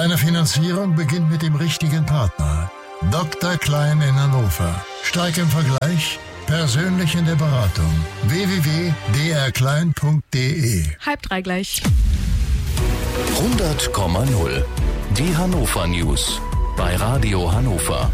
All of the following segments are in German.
Deine Finanzierung beginnt mit dem richtigen Partner. Dr. Klein in Hannover. Steig im Vergleich, persönlich in der Beratung. www.drklein.de. 2:30 gleich. 100,0. Die Hannover News bei Radio Hannover.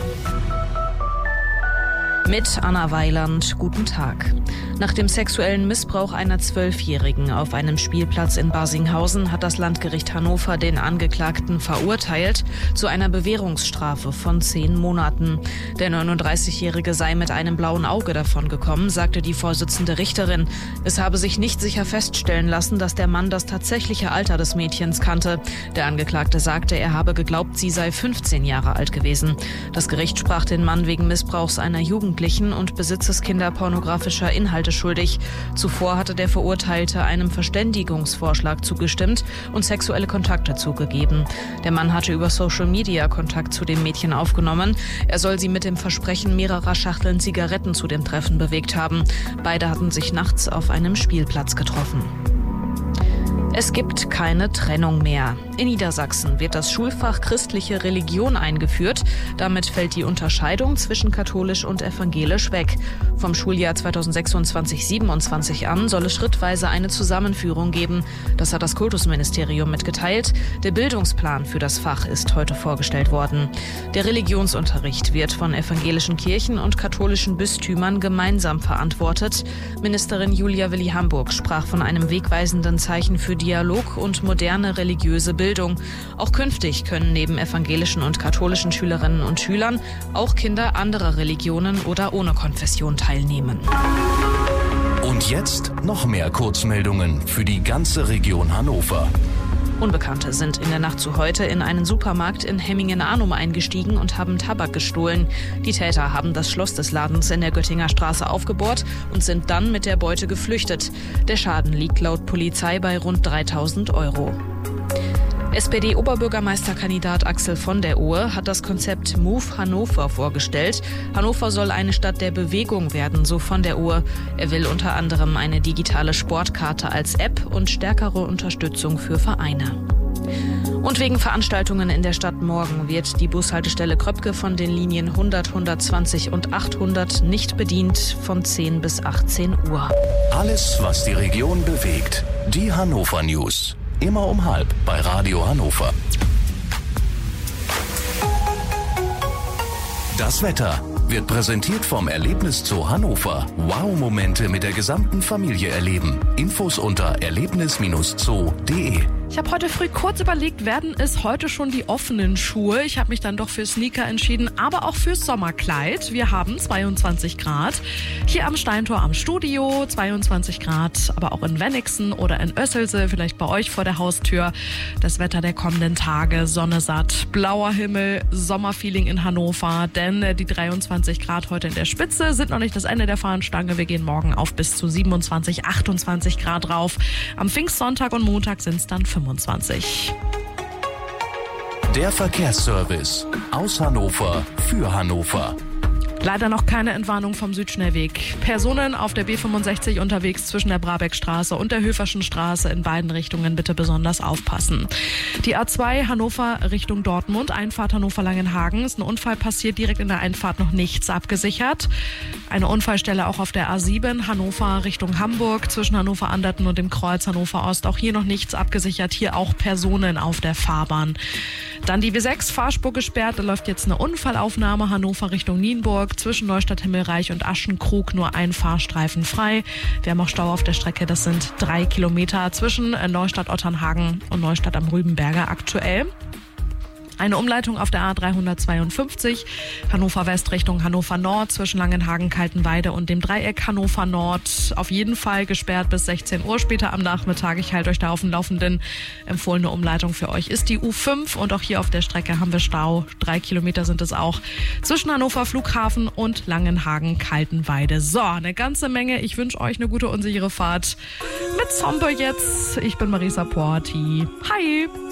Mit Anna Weiland, guten Tag. Nach dem sexuellen Missbrauch einer 12-Jährigen auf einem Spielplatz in Barsinghausen hat das Landgericht Hannover den Angeklagten verurteilt zu einer Bewährungsstrafe von 10 Monaten. Der 39-Jährige sei mit einem blauen Auge davongekommen, sagte die Vorsitzende Richterin. Es habe sich nicht sicher feststellen lassen, dass der Mann das tatsächliche Alter des Mädchens kannte. Der Angeklagte sagte, er habe geglaubt, sie sei 15 Jahre alt gewesen. Das Gericht sprach den Mann wegen Missbrauchs einer Jugendlichen und Besitzes kinderpornografischer Inhalte schuldig. Zuvor hatte der Verurteilte einem Verständigungsvorschlag zugestimmt und sexuelle Kontakte zugegeben. Der Mann hatte über Social Media Kontakt zu dem Mädchen aufgenommen. Er soll sie mit dem Versprechen mehrerer Schachteln Zigaretten zu dem Treffen bewegt haben. Beide hatten sich nachts auf einem Spielplatz getroffen. Es gibt keine Trennung mehr. In Niedersachsen wird das Schulfach christliche Religion eingeführt. Damit fällt die Unterscheidung zwischen katholisch und evangelisch weg. Vom Schuljahr 2026/27 an soll es schrittweise eine Zusammenführung geben. Das hat das Kultusministerium mitgeteilt. Der Bildungsplan für das Fach ist heute vorgestellt worden. Der Religionsunterricht wird von evangelischen Kirchen und katholischen Bistümern gemeinsam verantwortet. Ministerin Julia Willi-Hamburg sprach von einem wegweisenden Zeichen für Dialog und moderne religiöse Bildung. Auch künftig können neben evangelischen und katholischen Schülerinnen und Schülern auch Kinder anderer Religionen oder ohne Konfession teilnehmen. Und jetzt noch mehr Kurzmeldungen für die ganze Region Hannover. Unbekannte sind in der Nacht zu heute in einen Supermarkt in Hemmingen-Arnum eingestiegen und haben Tabak gestohlen. Die Täter haben das Schloss des Ladens in der Göttinger Straße aufgebohrt und sind dann mit der Beute geflüchtet. Der Schaden liegt laut Polizei bei rund 3.000 €. SPD-Oberbürgermeisterkandidat Axel von der Ohe hat das Konzept Move Hannover vorgestellt. Hannover soll eine Stadt der Bewegung werden, so von der Ohe. Er will unter anderem eine digitale Sportkarte als App und stärkere Unterstützung für Vereine. Und wegen Veranstaltungen in der Stadt morgen wird die Bushaltestelle Kröpke von den Linien 100, 120 und 800 nicht bedient von 10 bis 18 Uhr. Alles, was die Region bewegt. Die Hannover News. Immer um 12:30 bei Radio Hannover. Das Wetter wird präsentiert vom Erlebniszoo Hannover. Wow-Momente mit der gesamten Familie erleben. Infos unter erlebnis-zoo.de. Ich habe heute früh kurz überlegt, werden es heute schon die offenen Schuhe? Ich habe mich dann doch für Sneaker entschieden, aber auch fürs Sommerkleid. Wir haben 22 Grad. Hier am Steintor am Studio, 22 Grad, aber auch in Wennigsen oder in Oesselse, vielleicht bei euch vor der Haustür. Das Wetter der kommenden Tage, Sonne satt, blauer Himmel, Sommerfeeling in Hannover, denn die 23 Grad heute in der Spitze sind noch nicht das Ende der Fahnenstange. Wir gehen morgen auf bis zu 27, 28 Grad rauf. Am Pfingstsonntag und Montag sind es dann 25. Der Verkehrsservice aus Hannover für Hannover. Leider noch keine Entwarnung vom Südschnellweg. Personen auf der B65 unterwegs zwischen der Brabeckstraße und der Höferschen Straße in beiden Richtungen bitte besonders aufpassen. Die A2 Hannover Richtung Dortmund, Einfahrt Hannover-Langenhagen. Ist ein Unfall passiert, direkt in der Einfahrt noch nichts abgesichert. Eine Unfallstelle auch auf der A7 Hannover Richtung Hamburg zwischen Hannover-Anderten und dem Kreuz Hannover-Ost. Auch hier noch nichts abgesichert, hier auch Personen auf der Fahrbahn. Dann die W6 Fahrspur gesperrt, da läuft jetzt eine Unfallaufnahme Hannover Richtung Nienburg. Zwischen Neustadt-Himmelreich und Aschenkrug nur ein Fahrstreifen frei. Wir haben auch Stau auf der Strecke, das sind 3 Kilometer zwischen Neustadt-Otternhagen und Neustadt am Rübenberger aktuell. Eine Umleitung auf der A352, Hannover West Richtung Hannover Nord zwischen Langenhagen, Kaltenweide und dem Dreieck Hannover Nord. Auf jeden Fall gesperrt bis 16 Uhr später am Nachmittag. Ich halte euch da auf dem Laufenden. Empfohlene Umleitung für euch ist die U5 und auch hier auf der Strecke haben wir Stau. 3 Kilometer sind es auch zwischen Hannover Flughafen und Langenhagen, Kaltenweide. So, eine ganze Menge. Ich wünsche euch eine gute, unsichere Fahrt mit Zombe jetzt. Ich bin Marisa Porti. Hi!